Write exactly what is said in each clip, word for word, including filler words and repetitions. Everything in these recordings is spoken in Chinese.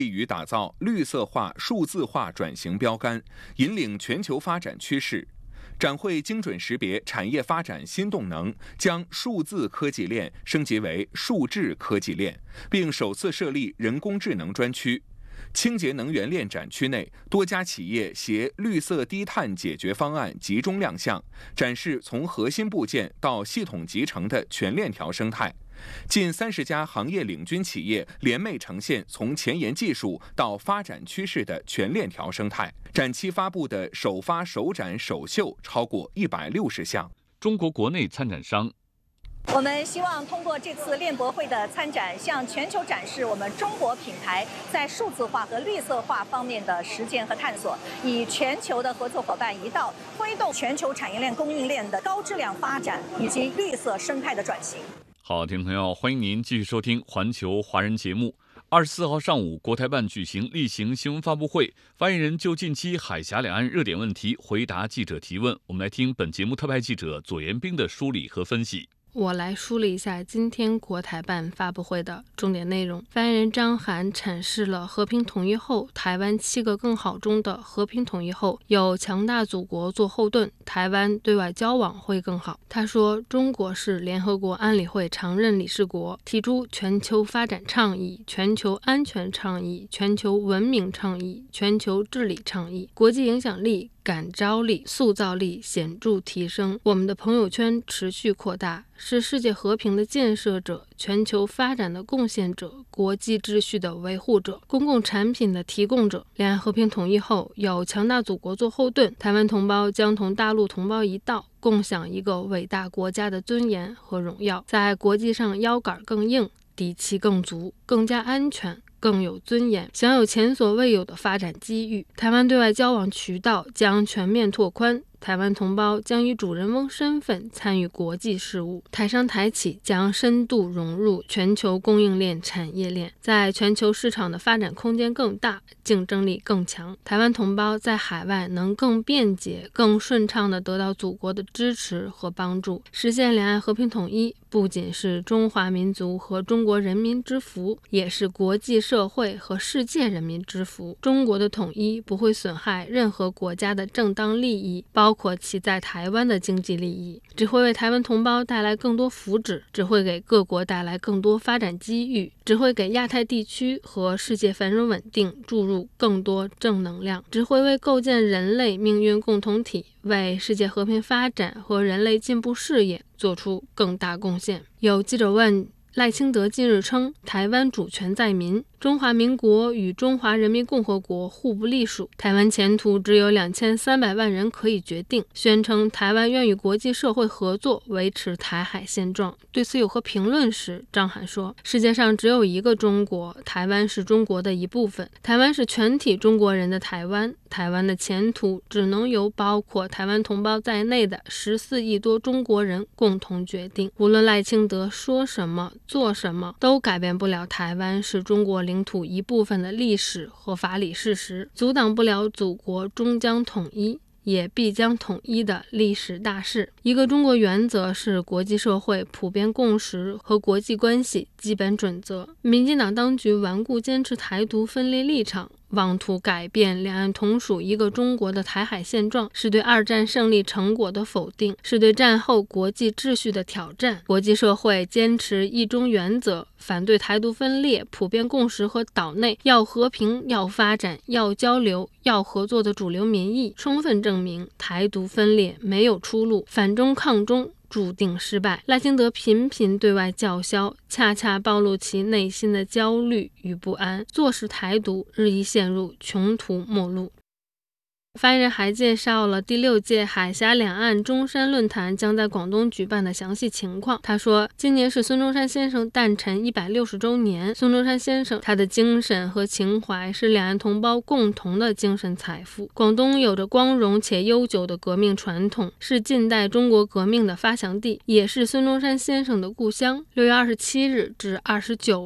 利于打造绿色化、数字化转型标杆，引领全球发展趋势。展会精准识别产业发展新动能，将数字科技链升级为数智科技链，并首次设立人工智能专区。清洁能源链展区内，多家企业携绿色低碳解决方案集中亮相，展示从核心部件到系统集成的全链条生态。近三十家行业领军企业联袂呈现从前沿技术到发展趋势的全链条生态。展期发布的首发、首展、首秀超过一百六十项。 中国国内参展商。 我们希望通过这次链博会的参展，向全球展示我们中国品牌在数字化和绿色化方面的实践和探索，以全球的合作伙伴一道，推动全球产业链供应链的高质量发展以及绿色生态的转型。 好，听众朋友，欢迎您继续收听环球华人节目。二十四号上午，国台办举行例行新闻发布会，发言人就近期海峡两岸热点问题回答记者提问。我们来听本节目特派记者左延兵的梳理和分析。 我来梳理一下今天国台办发布会的重点内容。发言人张涵阐释了和平统一后台湾七个更好中的和平统一后有强大祖国做后盾，台湾对外交往会更好。他说，中国是联合国安理会常任理事国，提出全球发展倡议、全球安全倡议、全球文明倡议、全球治理倡议，国际影响力、感召力、塑造力显著提升，我们的朋友圈持续扩大，是世界和平的建设者、全球发展的贡献者、国际秩序的维护者、公共产品的提供者。两岸和平统一后，有强大祖国做后盾，台湾同胞将同大陆同胞一道，共享一个伟大国家的尊严和荣耀，在国际上腰杆更硬，底气更足，更加安全，更有尊严，享有前所未有的发展机遇。台湾对外交往渠道将全面拓宽，台湾同胞将以主人翁身份参与国际事务，台商台企将深度融入全球供应链产业链，在全球市场的发展空间更大，竞争力更强。台湾同胞在海外能更便捷、更顺畅地得到祖国的支持和帮助，实现两岸和平统一，不仅是中华民族和中国人民之福，也是国际社会和世界人民之福。中国的统一不会损害任何国家的正当利益，包括其在台湾的经济利益，只会为台湾同胞带来更多福祉，只会给各国带来更多发展机遇，只会给亚太地区和世界繁荣稳定注入更多正能量，只会为构建人类命运共同体、为世界和平发展和人类进步事业做出更大贡献。有记者问，赖清德近日称台湾主权在民，中华民国与中华人民共和国互不隶属，台湾前途只有两千三百万人可以决定，宣称台湾愿与国际社会合作维持台海现状。对此有何评论时，张涵说，世界上只有一个中国，台湾是中国的一部分，台湾是全体中国人的台湾，台湾的前途只能由包括台湾同胞在内的十四亿多中国人共同决定。无论赖清德说什么做什么，都改变不了台湾是中国领土一部分的历史和法理事实，阻挡不了祖国终将统一，也必将统一的历史大势。一个中国原则是国际社会普遍共识和国际关系基本准则。民进党当局顽固坚持台独分裂立场，妄图改变两岸同属一个中国的台海现状，是对二战胜利成果的否定，是对战后国际秩序的挑战。国际社会坚持一中原则，反对台独分裂、普遍共识和岛内要和平、要发展、要交流、要合作的主流民意，充分证明台独分裂没有出路，反中抗中注定失败。赖清德频频对外叫嚣，恰恰暴露其内心的焦虑与不安，坐视台独日益陷入穷途末路。发言人还介绍了第六届海峡两岸中山论坛将在广东举办的详细情况。他说，今年是孙中山先生诞辰一百六十周年。孙中山先生他的精神和情怀是两岸同胞共同的精神财富。广东有着光荣且悠久的革命传统，是近代中国革命的发祥地，也是孙中山先生的故乡。六月二十七日至二十九日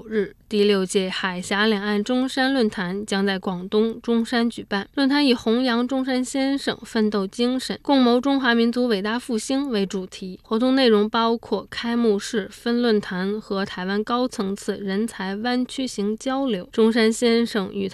第六届海峡两岸中山论坛将在广东中山举办。论坛以弘扬中山先生奋斗精神，共谋中华民族伟大复兴为主题。活动内容包括开幕式、分论坛和台湾高层次人才湾区型交流。中山先生与